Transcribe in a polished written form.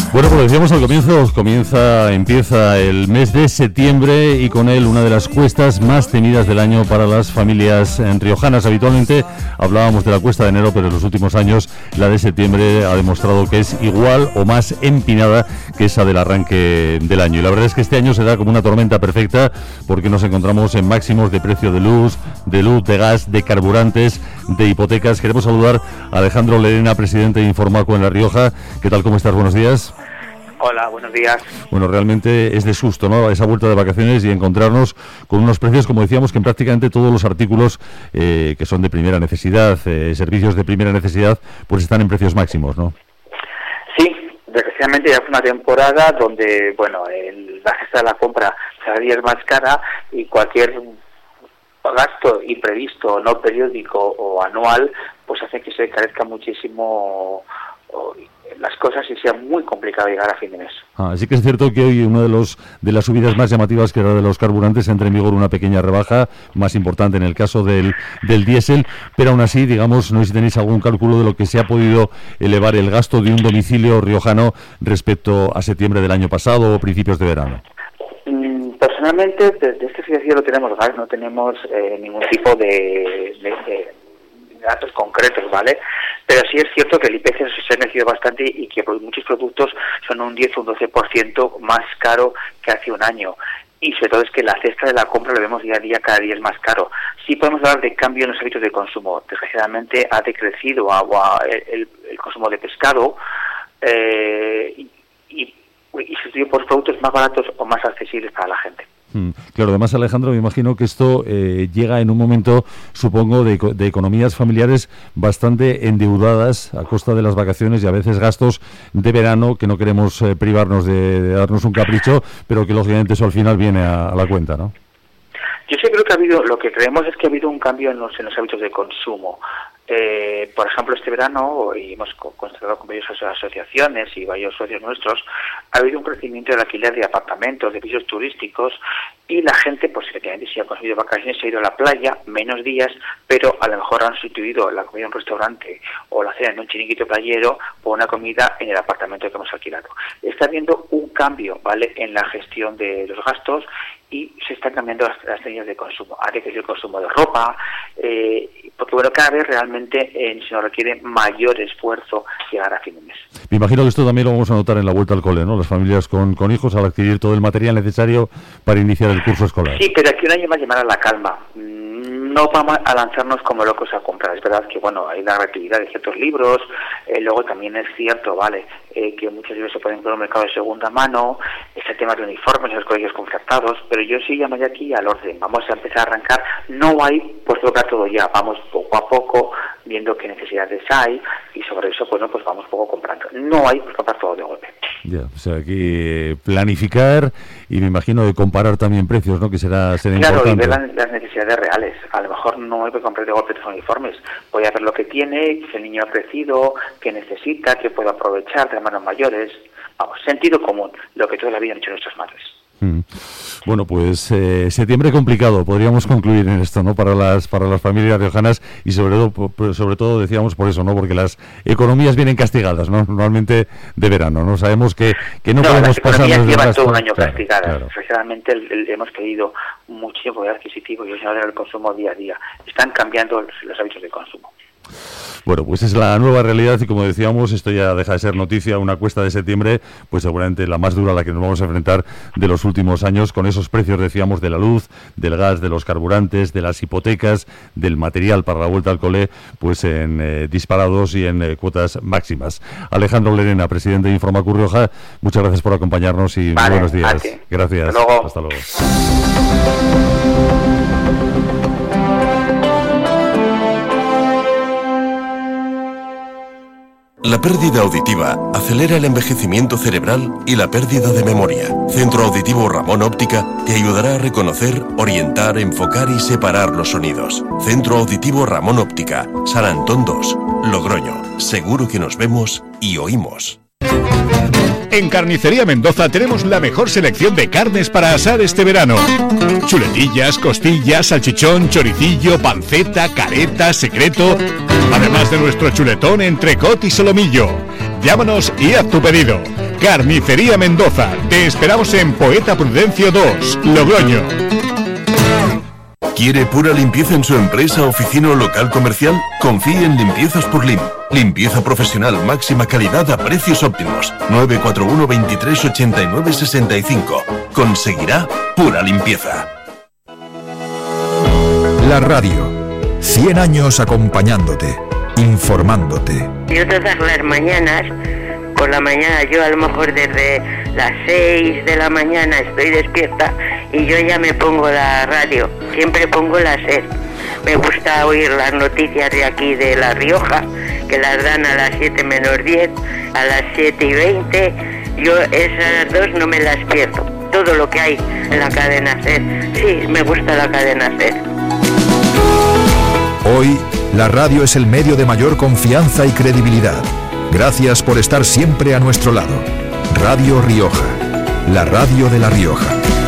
Bueno, como decíamos al comienzo, empieza el mes de septiembre y con él una de las cuestas más temidas del año para las familias riojanas. Habitualmente hablábamos de la cuesta de enero, pero en los últimos años la de septiembre ha demostrado que es igual o más empinada que esa del arranque del año. Y la verdad es que este año se da como una tormenta perfecta porque nos encontramos en máximos de precio de luz, de gas, de carburantes, de hipotecas. Queremos saludar a Alejandro Lerena, presidente de Informaco en La Rioja. ¿Qué tal? ¿Cómo estás? Buenos días. Hola, buenos días. Bueno, realmente es de susto, ¿no?, esa vuelta de vacaciones y encontrarnos con unos precios, como decíamos, que en prácticamente todos los artículos que son de primera necesidad, servicios de primera necesidad, pues están en precios máximos, ¿no? Sí, desgraciadamente ya fue una temporada donde, bueno, la cesta de la compra cada día es más cara y cualquier gasto imprevisto, no periódico o anual, pues hace que se encarezca muchísimo las cosas y sea muy complicado llegar a fin de mes. Sí que es cierto que hoy una de las subidas más llamativas, que era de los carburantes, entra en vigor una pequeña rebaja, más importante en el caso del diésel, pero aún así, digamos, no sé si tenéis algún cálculo de lo que se ha podido elevar el gasto de un domicilio riojano respecto a septiembre del año pasado o principios de verano. Personalmente, desde este financiero no tenemos gas, no tenemos ningún tipo de datos concretos, ¿vale? Pero sí es cierto que el IPC se ha crecido bastante y que muchos productos son un 10 o un 12% más caro que hace un año. Y sobre todo es que la cesta de la compra lo vemos día a día, cada día es más caro. Sí podemos hablar de cambio en los hábitos de consumo. Desgraciadamente ha decrecido el consumo de pescado y sustituido por productos más baratos o más accesibles para la gente. Claro, además, Alejandro, me imagino que esto llega en un momento, supongo, de economías familiares bastante endeudadas a costa de las vacaciones y a veces gastos de verano que no queremos privarnos de darnos un capricho, pero que lógicamente eso al final viene a la cuenta, ¿no? Yo sí creo que lo que creemos es que ha habido un cambio en los hábitos de consumo. Por ejemplo, este verano, y hemos constatado con varias asociaciones y varios socios nuestros, ha habido un crecimiento del alquiler de apartamentos, de pisos turísticos, y la gente, pues efectivamente, si ha conseguido vacaciones, se ha ido a la playa, menos días, pero a lo mejor han sustituido la comida en un restaurante o la cena en un chiringuito playero por una comida en el apartamento que hemos alquilado. Está habiendo un cambio, ¿vale?, en la gestión de los gastos y se están cambiando las técnicas de consumo. Ha decrecido el consumo de ropa, porque bueno, cada vez realmente se nos requiere mayor esfuerzo llegar a fin de mes. Me imagino que esto también lo vamos a notar en la vuelta al cole, ¿no? Las familias con hijos al adquirir todo el material necesario para iniciar el curso escolar. Sí, pero aquí un año más llamar a la calma. No vamos a lanzarnos como locos a comprar. Es verdad que, bueno, hay una reactividad de ciertos libros, luego también es cierto, ¿vale?, que muchos libros se pueden encontrar en el mercado de segunda mano, este tema de uniformes en los colegios concertados, pero yo sí llamaría aquí al orden. Vamos a empezar a arrancar. No hay pues tocar todo ya, vamos poco a poco viendo qué necesidades hay y sobre eso, bueno, pues vamos poco comprando. No hay pues comprar todo de golpe. Ya, o sea, aquí planificar y me imagino de comparar también precios, ¿no?, que será claro, importante. Y ver las necesidades reales. A lo mejor no hay que comprar de golpe los uniformes. Voy a ver lo que tiene, si el niño ha crecido, qué necesita, qué puedo aprovechar de hermanos mayores. Vamos, sentido común, lo que toda la vida han hecho nuestras madres. Bueno, pues septiembre complicado, podríamos concluir en esto, ¿no?, para las familias riojanas y sobre todo decíamos por eso, ¿no?, porque las economías vienen castigadas, ¿no?, normalmente de verano, ¿no? Sabemos que no podemos pasar. Las economías llevan todo un año castigadas. Claro. Desgraciadamente hemos caído muchísimo poder adquisitivo y eso el consumo día a día. Están cambiando los hábitos de consumo. Bueno, pues es la nueva realidad y como decíamos, esto ya deja de ser noticia, una cuesta de septiembre, pues seguramente la más dura a la que nos vamos a enfrentar de los últimos años, con esos precios, decíamos, de la luz, del gas, de los carburantes, de las hipotecas, del material para la vuelta al cole, pues en disparados y en cuotas máximas. Alejandro Lerena, presidente de Informaco Rioja, muchas gracias por acompañarnos y muy buenos días. Gracias. Hasta luego. La pérdida auditiva acelera el envejecimiento cerebral y la pérdida de memoria. Centro Auditivo Ramón Óptica te ayudará a reconocer, orientar, enfocar y separar los sonidos. Centro Auditivo Ramón Óptica, San Antón 2, Logroño. Seguro que nos vemos y oímos. En Carnicería Mendoza tenemos la mejor selección de carnes para asar este verano. Chuletillas, costillas, salchichón, choricillo, panceta, careta, secreto, además de nuestro chuletón, entrecot y solomillo. Llámanos y haz tu pedido. Carnicería Mendoza. Te esperamos en Poeta Prudencio 2, Logroño. ¿Quiere pura limpieza en su empresa, oficina o local comercial? Confíe en Limpiezas por Lim. Limpieza profesional, máxima calidad a precios óptimos. 941 23 89 65. Conseguirá pura limpieza. La radio. 100 años acompañándote, informándote. Yo todas las mañanas, por la mañana, yo a lo mejor desde las 6 de la mañana estoy despierta y yo ya me pongo la radio. Siempre pongo la SER. Me gusta oír las noticias de aquí de La Rioja, que las dan a las 7 menos 10, a las 7 y 20. Yo esas dos no me las pierdo. Todo lo que hay en la cadena SER. Sí, me gusta la cadena SER. Hoy, la radio es el medio de mayor confianza y credibilidad. Gracias por estar siempre a nuestro lado. Radio Rioja, la radio de La Rioja.